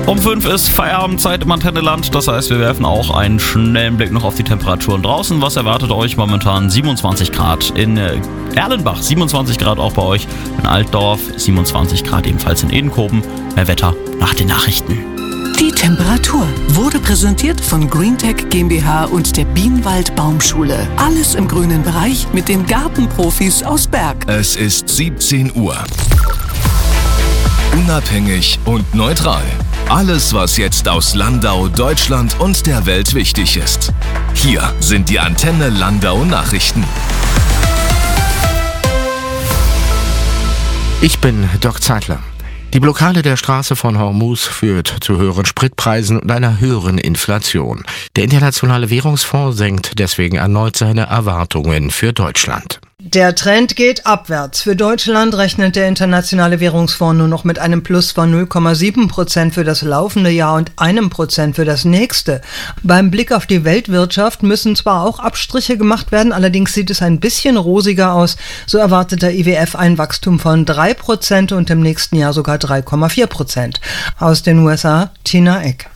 Um 5 ist Feierabendzeit im Antenneland, das heißt, wir werfen auch einen schnellen Blick noch auf die Temperaturen draußen. Was erwartet euch momentan? 27 Grad in Erlenbach, 27 Grad auch bei euch, in Altdorf, 27 Grad ebenfalls in Edenkoben. Mehr Wetter nach den Nachrichten. Die Temperatur wurde präsentiert von Greentech GmbH und der Bienenwald Baumschule. Alles im grünen Bereich mit den Gartenprofis aus Berg. Es ist 17 Uhr. Unabhängig und neutral. Alles, was jetzt aus Landau, Deutschland und der Welt wichtig ist. Hier sind die Antenne Landau Nachrichten. Ich bin Doc Zeitler. Die Blockade der Straße von Hormuz führt zu höheren Spritpreisen und einer höheren Inflation. Der Internationale Währungsfonds senkt deswegen erneut seine Erwartungen für Deutschland. Der Trend geht abwärts. Für Deutschland rechnet der Internationale Währungsfonds nur noch mit einem Plus von 0,7% für das laufende Jahr und 1% für das nächste. Beim Blick auf die Weltwirtschaft müssen zwar auch Abstriche gemacht werden, allerdings sieht es ein bisschen rosiger aus. So erwartet der IWF ein Wachstum von 3% und im nächsten Jahr sogar 3,4%. Aus den USA, Tina Eck.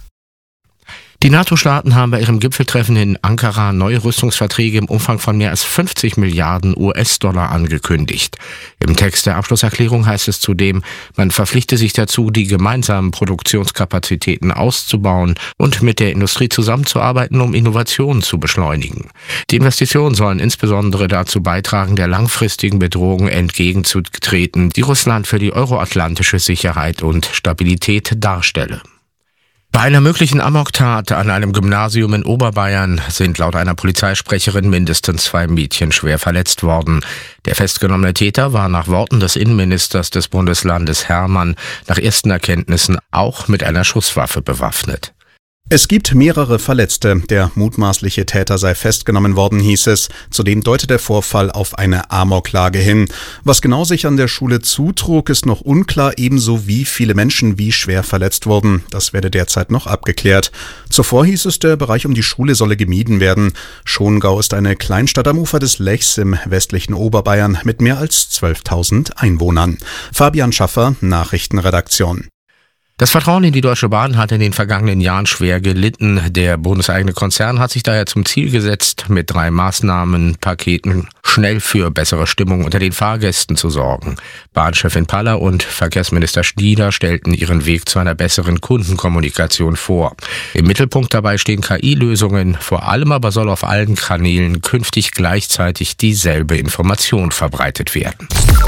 Die NATO-Staaten haben bei ihrem Gipfeltreffen in Ankara neue Rüstungsverträge im Umfang von mehr als 50 Milliarden US-Dollar angekündigt. Im Text der Abschlusserklärung heißt es zudem, man verpflichte sich dazu, die gemeinsamen Produktionskapazitäten auszubauen und mit der Industrie zusammenzuarbeiten, um Innovationen zu beschleunigen. Die Investitionen sollen insbesondere dazu beitragen, der langfristigen Bedrohung entgegenzutreten, die Russland für die euroatlantische Sicherheit und Stabilität darstelle. Bei einer möglichen Amoktat an einem Gymnasium in Oberbayern sind laut einer Polizeisprecherin mindestens 2 Mädchen schwer verletzt worden. Der festgenommene Täter war nach Worten des Innenministers des Bundeslandes Hermann nach ersten Erkenntnissen auch mit einer Schusswaffe bewaffnet. Es gibt mehrere Verletzte. Der mutmaßliche Täter sei festgenommen worden, hieß es. Zudem deutet der Vorfall auf eine Amoklage hin. Was genau sich an der Schule zutrug, ist noch unklar, ebenso wie viele Menschen wie schwer verletzt wurden. Das werde derzeit noch abgeklärt. Zuvor hieß es, der Bereich um die Schule solle gemieden werden. Schongau ist eine Kleinstadt am Ufer des Lechs im westlichen Oberbayern mit mehr als 12.000 Einwohnern. Fabian Schaffer, Nachrichtenredaktion. Das Vertrauen in die Deutsche Bahn hat in den vergangenen Jahren schwer gelitten. Der bundeseigene Konzern hat sich daher zum Ziel gesetzt, mit 3 Maßnahmenpaketen schnell für bessere Stimmung unter den Fahrgästen zu sorgen. Bahnchefin Paller und Verkehrsminister Schnieder stellten ihren Weg zu einer besseren Kundenkommunikation vor. Im Mittelpunkt dabei stehen KI-Lösungen. Vor allem aber soll auf allen Kanälen künftig gleichzeitig dieselbe Information verbreitet werden.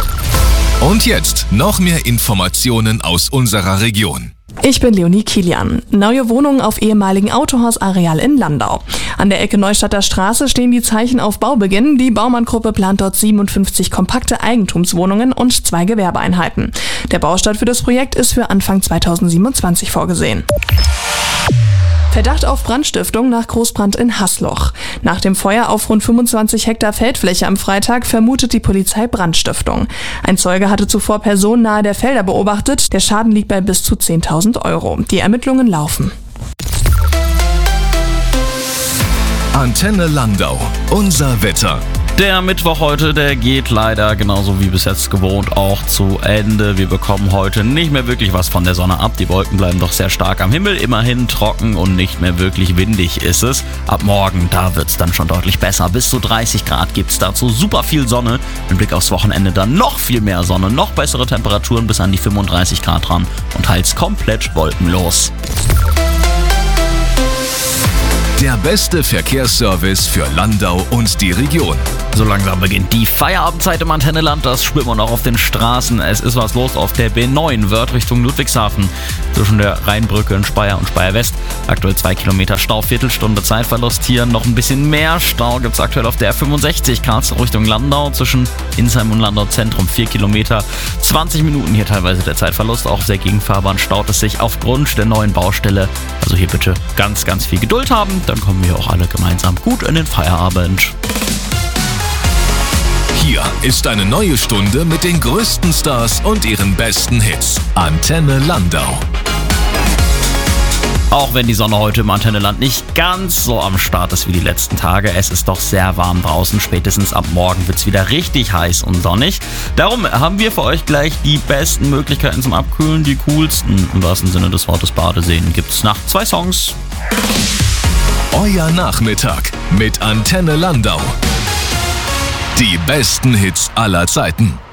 Und jetzt noch mehr Informationen aus unserer Region. Ich bin Leonie Kilian. Neue Wohnungen auf ehemaligen Autohausareal in Landau. An der Ecke Neustadter Straße stehen die Zeichen auf Baubeginn. Die Baumann-Gruppe plant dort 57 kompakte Eigentumswohnungen und 2 Gewerbeeinheiten. Der Baustart für das Projekt ist für Anfang 2027 vorgesehen. Verdacht auf Brandstiftung nach Großbrand in Haßloch. Nach dem Feuer auf rund 25 Hektar Feldfläche am Freitag vermutet die Polizei Brandstiftung. Ein Zeuge hatte zuvor Personen nahe der Felder beobachtet. Der Schaden liegt bei bis zu 10.000 Euro. Die Ermittlungen laufen. Antenne Landau. Unser Wetter. Der Mittwoch heute, der geht leider genauso wie bis jetzt gewohnt auch zu Ende. Wir bekommen heute nicht mehr wirklich was von der Sonne ab. Die Wolken bleiben doch sehr stark am Himmel. Immerhin trocken und nicht mehr wirklich windig ist es. Ab morgen, da wird es dann schon deutlich besser. Bis zu 30 Grad gibt es dazu super viel Sonne. Mit Blick aufs Wochenende dann noch viel mehr Sonne, noch bessere Temperaturen bis an die 35 Grad ran und teils komplett wolkenlos. Der beste Verkehrsservice für Landau und die Region. So langsam beginnt die Feierabendzeit im Antenneland, das spürt man auch auf den Straßen. Es ist was los auf der B9, Wörth Richtung Ludwigshafen. Zwischen der Rheinbrücke in Speyer und Speyer West. Aktuell 2 Kilometer Stau, Viertelstunde Zeitverlust hier. Noch ein bisschen mehr Stau gibt es aktuell auf der R65, Karlsruhe Richtung Landau. Zwischen Insheim und Landau Zentrum 4 Kilometer. 20 Minuten hier teilweise der Zeitverlust. Auch auf der Gegenfahrbahn staut es sich aufgrund der neuen Baustelle. Also hier bitte ganz, ganz viel Geduld haben. Dann kommen wir auch alle gemeinsam gut in den Feierabend. Hier ist eine neue Stunde mit den größten Stars und ihren besten Hits. Antenne Landau. Auch wenn die Sonne heute im Antenneland nicht ganz so am Start ist wie die letzten Tage. Es ist doch sehr warm draußen. Spätestens ab morgen wird es wieder richtig heiß und sonnig. Darum haben wir für euch gleich die besten Möglichkeiten zum Abkühlen. Die coolsten, im wahrsten Sinne des Wortes, Badeseen gibt's nach 2 Songs. Euer Nachmittag mit Antenne Landau. Die besten Hits aller Zeiten.